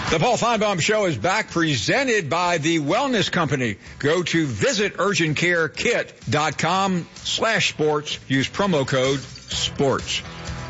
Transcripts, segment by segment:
The Paul Feinbaum Show is back, presented by the Wellness Company. Go to visiturgentcarekit.com/sports. Use promo code SPORTS.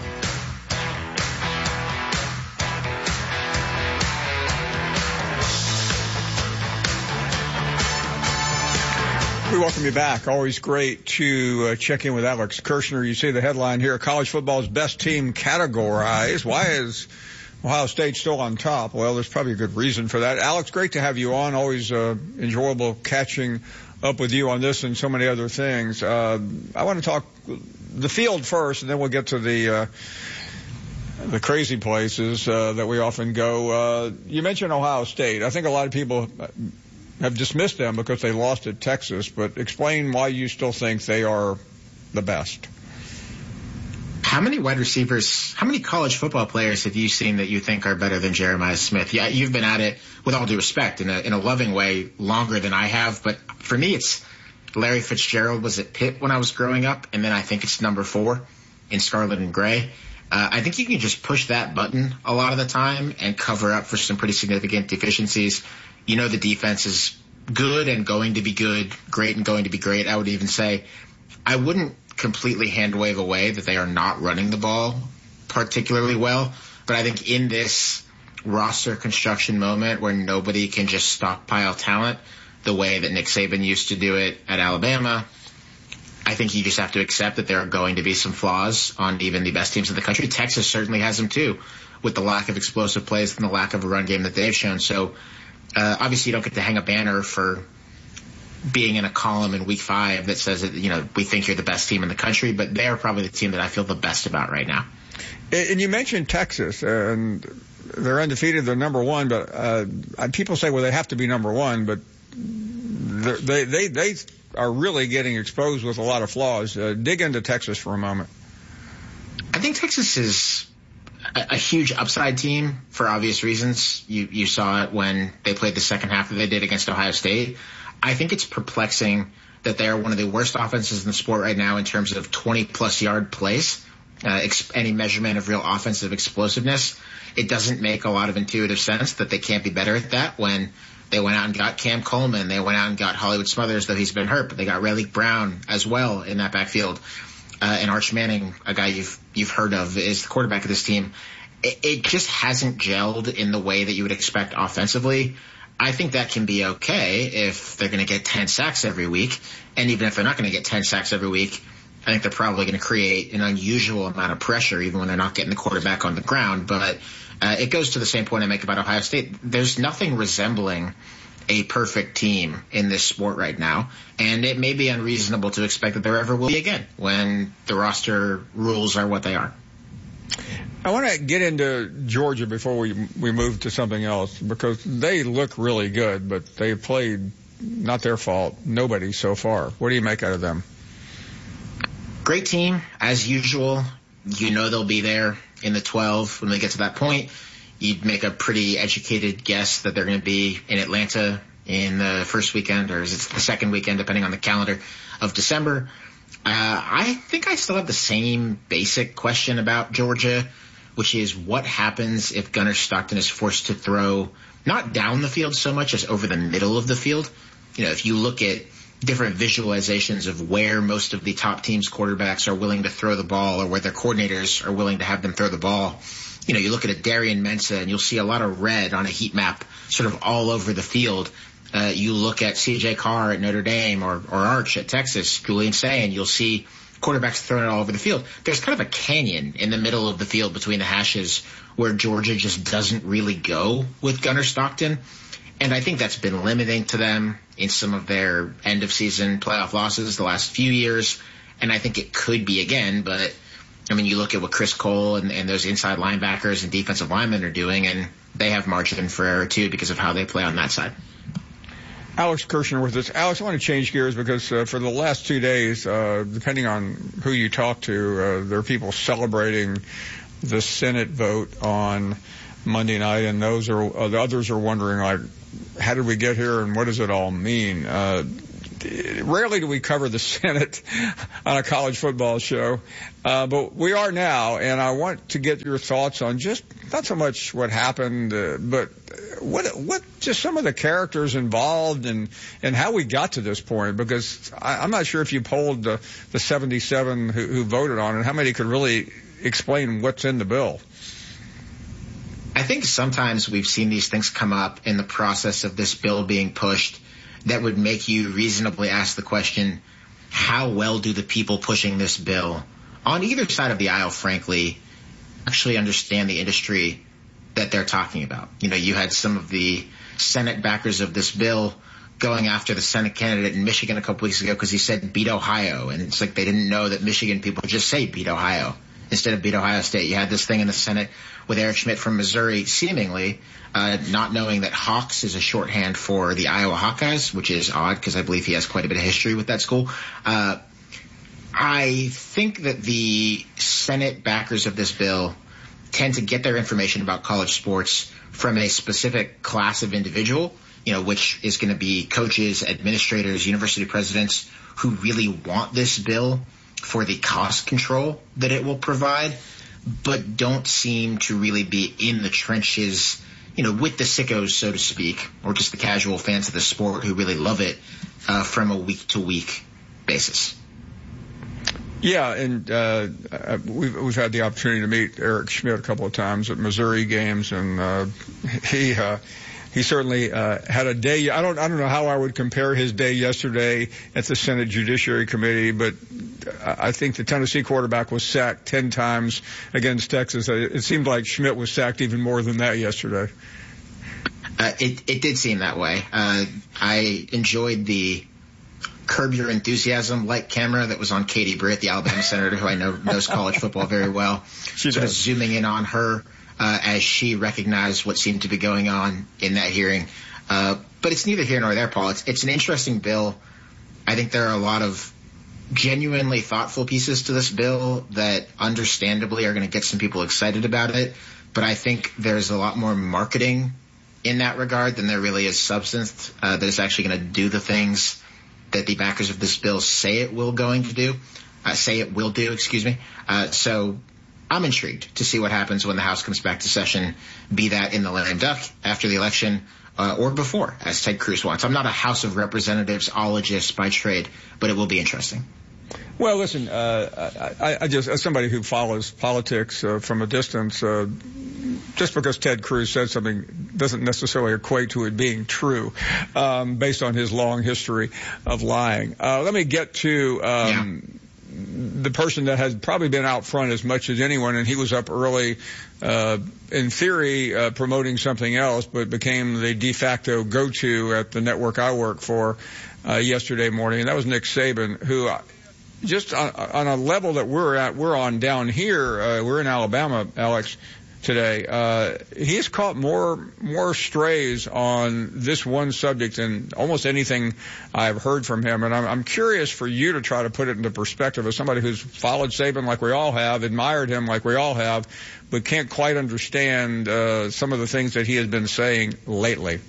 We welcome you back. Always great to check in with Alex Kirshner. You see the headline here, college football's best team categorized. Why is Ohio State still on top? Well, there's probably a good reason for that. Alex, great to have you on. Always enjoyable catching up with you on this and so many other things. I want to talk the field first, and then we'll get to the crazy places that we often go. You mentioned Ohio State. I think a lot of people have dismissed them because they lost at Texas, but explain why you still think they are the best. How many wide receivers, how many college football players have you seen that you think are better than Jeremiah Smith? Yeah, you've been at it, with all due respect, in a loving way, longer than I have. But for me, it's Larry Fitzgerald was at Pitt when I was growing up, and then I think it's number 4 in Scarlet and Gray. I think you can just push that button a lot of the time and cover up for some pretty significant deficiencies. You know the defense is good and going to be good, great and going to be great. I would even say I wouldn't completely hand wave away that they are not running the ball particularly well. But I think in this roster construction moment where nobody can just stockpile talent the way that Nick Saban used to do it at Alabama, I think you just have to accept that there are going to be some flaws on even the best teams in the country. Texas certainly has them too, with the lack of explosive plays and the lack of a run game that they've shown. So obviously you don't get to hang a banner for being in a column in week 5 that says that, we think you're the best team in the country, but they're probably the team that I feel the best about right now. And you mentioned Texas, and they're undefeated. They're number 1, but people say, well, they have to be number 1, but they are really getting exposed with a lot of flaws. Dig into Texas for a moment. I think Texas is a huge upside team for obvious reasons. You saw it when they played the second half that they did against Ohio State. I think it's perplexing that they are one of the worst offenses in the sport right now in terms of 20-plus yard plays, any measurement of real offensive explosiveness. It doesn't make a lot of intuitive sense that they can't be better at that when they went out and got Cam Coleman. They went out and got Hollywood Smothers, though he's been hurt, but they got Rayleigh Brown as well in that backfield. And Arch Manning, a guy you've heard of, is the quarterback of this team. It just hasn't gelled in the way that you would expect offensively. I think that can be okay if they're going to get 10 sacks every week. And even if they're not going to get 10 sacks every week, I think they're probably going to create an unusual amount of pressure even when they're not getting the quarterback on the ground. But it goes to the same point I make about Ohio State. There's nothing resembling a perfect team in this sport right now. And it may be unreasonable to expect that there ever will be again when the roster rules are what they are. I want to get into Georgia before we move to something else, because they look really good, but they played, not their fault, nobody so far. What do you make out of them? Great team, as usual. You know they'll be there in the 12 when they get to that point. You'd make a pretty educated guess that they're going to be in Atlanta in the first weekend, or is it the second weekend, depending on the calendar, of December. I think I still have the same basic question about Georgia, which is what happens if Gunnar Stockton is forced to throw not down the field so much as over the middle of the field. If you look at different visualizations of where most of the top teams' quarterbacks are willing to throw the ball, or where their coordinators are willing to have them throw the ball, you look at a Darian Mensah and you'll see a lot of red on a heat map sort of all over the field. You look at C.J. Carr at Notre Dame or Arch at Texas, Julian Say, and you'll see quarterbacks throwing it all over the field. There's kind of a canyon in the middle of the field between the hashes where Georgia just doesn't really go with Gunnar Stockton. And I think that's been limiting to them in some of their end-of-season playoff losses the last few years. And I think it could be again, but you look at what Chris Cole and those inside linebackers and defensive linemen are doing, and they have margin for error too because of how they play on that side. Alex Kirshner with us. Alex, I want to change gears because for the last 2 days, depending on who you talk to, there are people celebrating the Senate vote on Monday night, and the others are wondering, like, how did we get here and what does it all mean? rarely do we cover the Senate on a college football show, but we are now, and I want to get your thoughts on just not so much what happened, but what just some of the characters involved and how we got to this point, because I'm not sure if you polled the 77 who voted on it, how many could really explain what's in the bill. I think sometimes we've seen these things come up in the process of this bill being pushed that would make you reasonably ask the question, how well do the people pushing this bill on either side of the aisle, frankly, actually understand the industry that they're talking about? You know, you had some of the Senate backers of this bill going after the Senate candidate in Michigan a couple weeks ago because he said beat Ohio. And it's like they didn't know that Michigan people just say beat Ohio instead of beat Ohio State. You had this thing in the Senate with Eric Schmidt from Missouri seemingly not knowing that Hawks is a shorthand for the Iowa Hawkeyes, which is odd because I believe he has quite a bit of history with that school. I think that the Senate backers of this bill tend to get their information about college sports from a specific class of individual, you know, which is going to be coaches, administrators, university presidents who really want this bill for the cost control that it will provide, but don't seem to really be in the trenches, you know, with the sickos, so to speak, or just the casual fans of the sport who really love it from a week-to-week basis. Yeah, and we've had the opportunity to meet Eric Schmidt a couple of times at Missouri games, and he certainly had a day. I don't know how I would compare his day yesterday at the Senate Judiciary Committee, but I think the Tennessee quarterback was sacked 10 times against Texas. It seemed like Schmidt was sacked even more than that yesterday. It did seem that way. I enjoyed the Curb Your Enthusiasm light camera that was on Katie Britt, the Alabama senator, who I know knows college football very well. Sort of zooming in on her as she recognized what seemed to be going on in that hearing. But it's neither here nor there, Paul. It's an interesting bill. I think there are a lot of genuinely thoughtful pieces to this bill that understandably are going to get some people excited about it. But I think there's a lot more marketing in that regard than there really is substance that is actually going to do the things that the backers of this bill say it will do. So I'm intrigued to see what happens when the House comes back to session, be that in the lame duck after the election or before, as Ted Cruz wants. I'm not a House of Representatives-ologist by trade, but it will be interesting. Well, listen, I just, as somebody who follows politics from a distance, just because Ted Cruz said something doesn't necessarily equate to it being true, based on his long history of lying. Let me get to the person that has probably been out front as much as anyone, and he was up early, in theory, promoting something else, but became the de facto go-to at the network I work for yesterday morning, and that was Nick Saban, who just on a level that we're on down here, we're in Alabama, Alex, today. He's caught more strays on this one subject than almost anything I've heard from him. And I'm curious for you to try to put it into perspective as somebody who's followed Saban like we all have, admired him like we all have, but can't quite understand some of the things that he has been saying lately.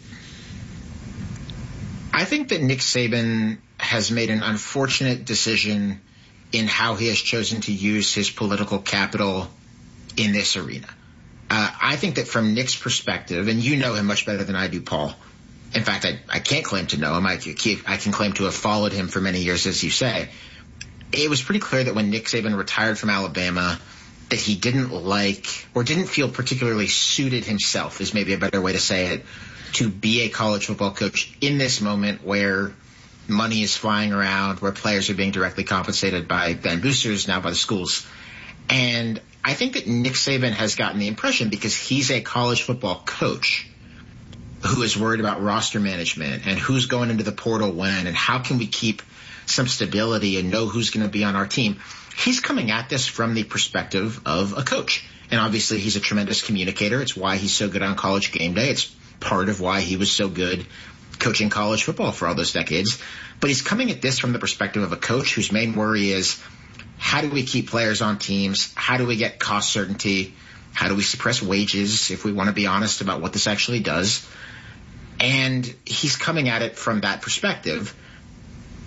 I think that Nick Saban has made an unfortunate decision in how he has chosen to use his political capital in this arena. I think that from Nick's perspective, and you know him much better than I do, Paul. In fact, I can't claim to know him. I can claim to have followed him for many years, as you say. It was pretty clear that when Nick Saban retired from Alabama, that he didn't like or didn't feel particularly suited himself, is maybe a better way to say it, to be a college football coach in this moment where money is flying around, where players are being directly compensated by then boosters, now by the schools. And I think that Nick Saban has gotten the impression, because he's a college football coach who is worried about roster management and who's going into the portal when and how can we keep some stability and know who's going to be on our team. He's coming at this from the perspective of a coach. And obviously he's a tremendous communicator. It's why he's so good on College Game Day. It's part of why he was so good coaching college football for all those decades. But he's coming at this from the perspective of a coach whose main worry is, how do we keep players on teams? How do we get cost certainty? How do we suppress wages, if we want to be honest about what this actually does? And he's coming at it from that perspective.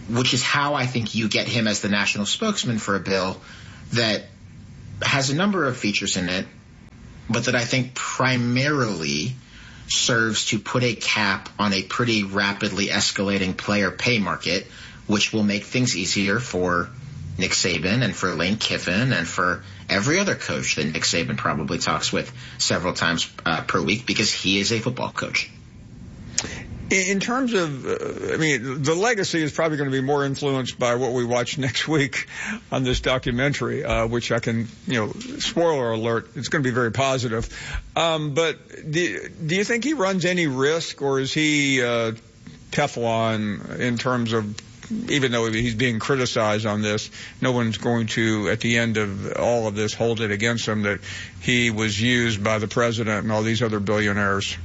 which is how I think you get him as the national spokesman for a bill that has a number of features in it, but that I think primarily serves to put a cap on a pretty rapidly escalating player pay market, which will make things easier for Nick Saban and for Lane Kiffin and for every other coach that Nick Saban probably talks with several times per week, because he is a football coach. In terms of, the legacy is probably going to be more influenced by what we watch next week on this documentary, which I can, spoiler alert, it's going to be very positive. But do you think he runs any risk, or is he Teflon in terms of, even though he's being criticized on this, no one's going to, at the end of all of this, hold it against him that he was used by the president and all these other billionaires?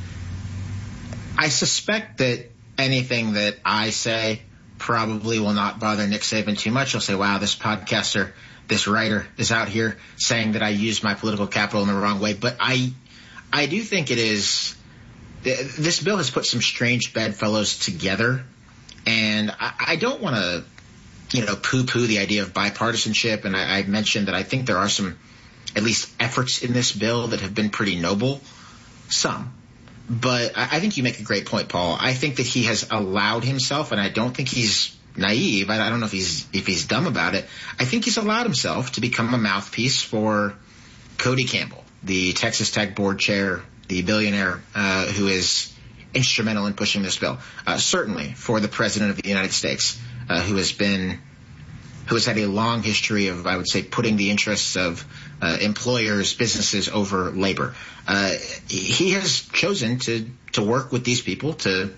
I suspect that anything that I say probably will not bother Nick Saban too much. He'll say, wow, this podcaster, this writer is out here saying that I used my political capital in the wrong way. But I do think it is – this bill has put some strange bedfellows together. And I don't want to, poo-poo the idea of bipartisanship. And I mentioned that I think there are some, at least, efforts in this bill that have been pretty noble. Some. But I think you make a great point, Paul. I think that he has allowed himself, and I don't think he's naive. I don't know if he's dumb about it. I think he's allowed himself to become a mouthpiece for Cody Campbell, the Texas Tech board chair, the billionaire who is instrumental in pushing this bill. Certainly for the president of the United States, who has had a long history of, I would say, putting the interests of employers, businesses over labor. He has chosen to work with these people to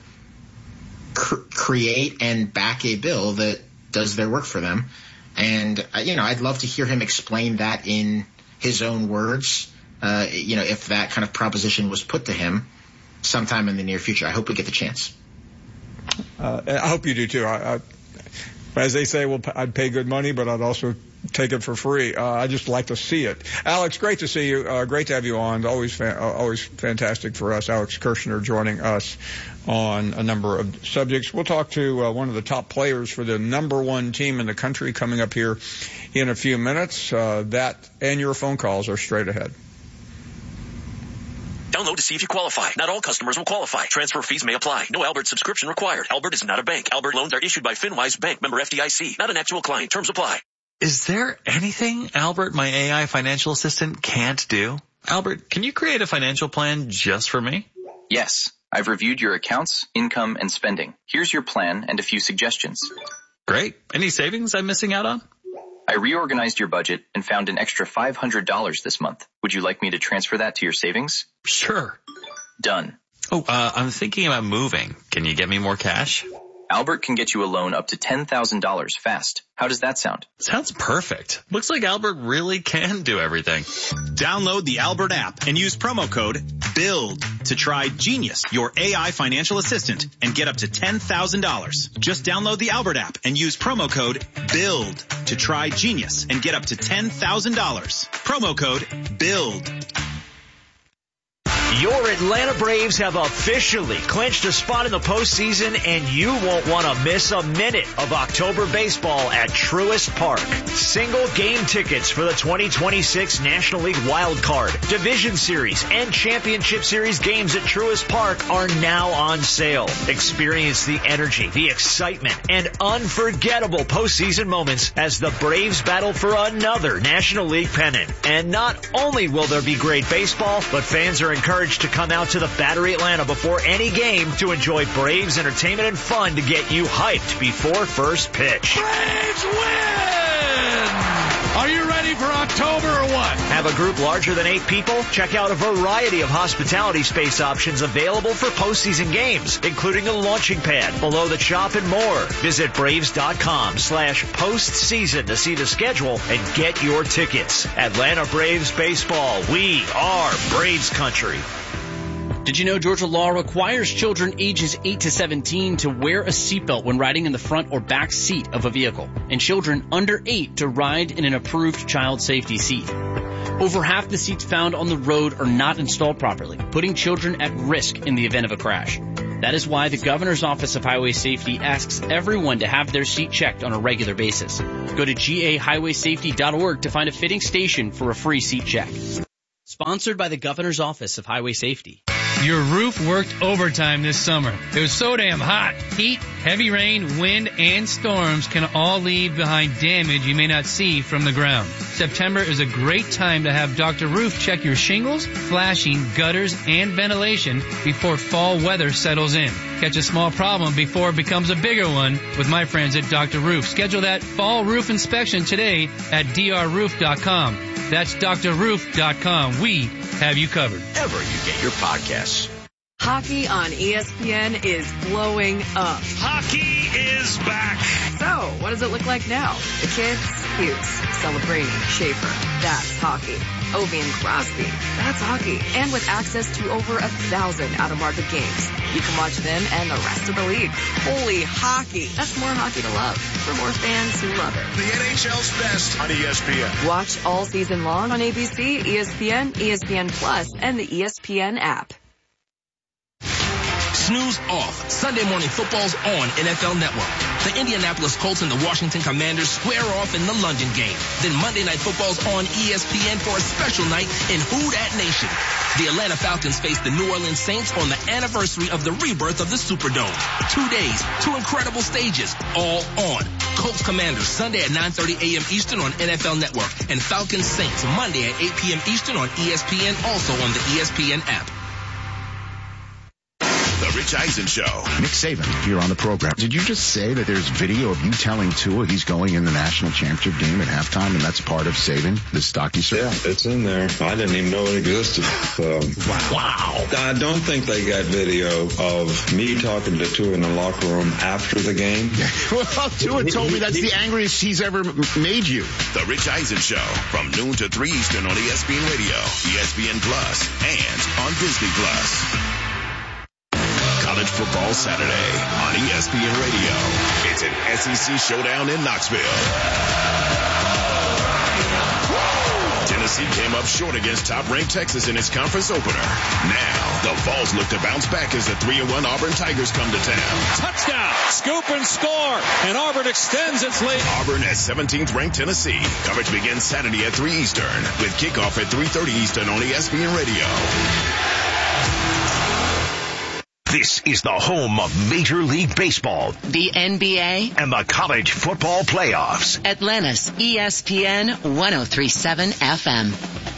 create and back a bill that does their work for them. And, I'd love to hear him explain that in his own words, if that kind of proposition was put to him sometime in the near future. I hope we get the chance. I hope you do, too. As they say, I'd pay good money, but I'd also take it for free. I just like to see it. Alex, great to see you. Great to have you on. Always fantastic for us. Alex Kirshner joining us on a number of subjects. We'll talk to one of the top players for the number one team in the country coming up here in a few minutes. That and your phone calls are straight ahead. Download to see if you qualify. Not all customers will qualify. Transfer fees may apply. No Albert subscription required. Albert is not a bank. Albert loans are issued by FinWise Bank, member FDIC. Not an actual client. Terms apply. Is there anything Albert, my AI financial assistant, can't do? Albert, can you create a financial plan just for me? Yes. I've reviewed your accounts, income, and spending. Here's your plan and a few suggestions. Great. Any savings I'm missing out on? I reorganized your budget and found an extra $500 this month. Would you like me to transfer that to your savings? Sure. Done. Oh, I'm thinking about moving. Can you get me more cash? Albert can get you a loan up to $10,000 fast. How does that sound? Sounds perfect. Looks like Albert really can do everything. Download the Albert app and use promo code BUILD to try Genius, your AI financial assistant, and get up to $10,000. Just download the Albert app and use promo code BUILD to try Genius and get up to $10,000. Promo code BUILD. Your Atlanta Braves have officially clinched a spot in the postseason, and you won't want to miss a minute of October baseball at Truist Park. Single game tickets for the 2026 National League Wild Card, Division Series, and Championship Series games at Truist Park are now on sale. Experience the energy, the excitement, and unforgettable postseason moments as the Braves battle for another National League pennant. And not only will there be great baseball, but fans are encouraged to come out to the Battery Atlanta before any game to enjoy Braves entertainment and fun to get you hyped before first pitch. Braves win! Are you ready for October or what? Have a group larger than 8 people? Check out a variety of hospitality space options available for postseason games, including a launching pad, below the chop, and more. Visit Braves.com/postseason to see the schedule and get your tickets. Atlanta Braves baseball. We are Braves country. Did you know Georgia law requires children ages 8 to 17 to wear a seatbelt when riding in the front or back seat of a vehicle, and children under 8 to ride in an approved child safety seat? Over half the seats found on the road are not installed properly, putting children at risk in the event of a crash. That is why the Governor's Office of Highway Safety asks everyone to have their seat checked on a regular basis. Go to gahighwaysafety.org to find a fitting station for a free seat check. Sponsored by the Governor's Office of Highway Safety. Your roof worked overtime this summer. It was so damn hot. Heat, heavy rain, wind, and storms can all leave behind damage you may not see from the ground. September is a great time to have Dr. Roof check your shingles, flashing, gutters, and ventilation before fall weather settles in. Catch a small problem before it becomes a bigger one with my friends at Dr. Roof. Schedule that fall roof inspection today at drroof.com. That's drroof.com. We have you covered. Ever you get your podcasts. Hockey on ESPN is blowing up. Hockey is back. So, what does it look like now? The kids? Hughes, Celebrini, Schaefer. That's hockey. Ovi and Crosby. That's hockey. And with access to over 1,000 out-of-market games, you can watch them and the rest of the league. Holy hockey. That's more hockey to love for more fans who love it. The NHL's best on ESPN. Watch all season long on ABC, ESPN, ESPN Plus, and the ESPN app. Snooze off. Sunday Morning Football's on NFL Network. The Indianapolis Colts and the Washington Commanders square off in the London game. Then Monday Night Football's on ESPN for a special night in Who Dat Nation. The Atlanta Falcons face the New Orleans Saints on the anniversary of the rebirth of the Superdome. 2 days, 2 incredible stages, all on. Colts Commanders Sunday at 9:30 a.m. Eastern on NFL Network. And Falcons Saints Monday at 8 p.m. Eastern on ESPN, also on the ESPN app. The Rich Eisen Show. Nick Saban here on the program. Did you just say that there's video of you telling Tua he's going in the national championship game at halftime, and that's part of Saban, the stocky search? Yeah, it's in there. I didn't even know it existed. Wow. I don't think they got video of me talking to Tua in the locker room after the game. Well, Tua told me that's the angriest he's ever made you. The Rich Eisen Show from noon to 3 Eastern on ESPN Radio, ESPN Plus, and on Disney Plus. College Football Saturday on ESPN Radio. It's an SEC showdown in Knoxville. Tennessee came up short against top-ranked Texas in its conference opener. Now, the Vols look to bounce back as the 3-1 Auburn Tigers come to town. Touchdown, scoop and score, and Auburn extends its lead. Auburn at 17th ranked Tennessee. Coverage begins Saturday at 3 Eastern with kickoff at 3:30 Eastern on ESPN Radio. This is the home of Major League Baseball, the NBA, and the college football playoffs. Atlanta's ESPN 103.7 FM.